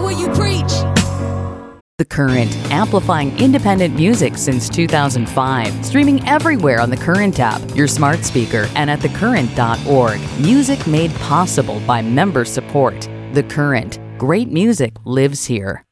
what you preach. The Current, amplifying independent music since 2005. Streaming everywhere on the Current app, your smart speaker, and at thecurrent.org. Music made possible by member support. The Current. Great music lives here.